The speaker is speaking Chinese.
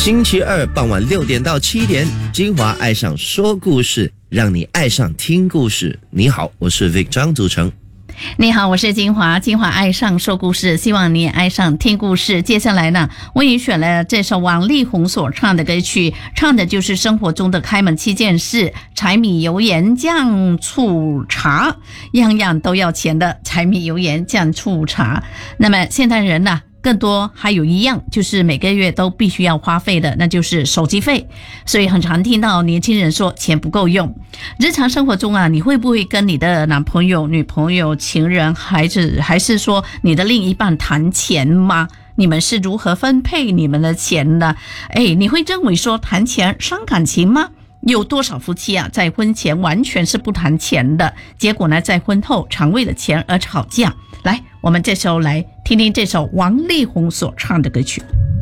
星期二傍晚6点到7点，金华爱上说故事，让你爱上听故事。你好，我是 Vic 张祖成。 你好，我是金华，金华爱上说故事，希望你也爱上听故事。接下来呢，我也选了这首王力宏所唱的歌曲，唱的就是生活中的开门7件事：柴米油盐酱醋茶，样样都要钱的柴米油盐酱醋茶。那么现代人呢，更多还有一样就是每个月都必须要花费的，那就是手机费。所以很常听到年轻人说钱不够用。日常生活中啊，你会不会跟你的男朋友、女朋友、情人、孩子，还是说你的另一半谈钱吗？你们是如何分配你们的钱呢？你会认为说谈钱伤感情吗？有多少夫妻啊，在婚前完全是不谈钱的，结果呢，在婚后常为了钱而吵架。来，我们这时候来听听这首王力宏所唱的歌曲。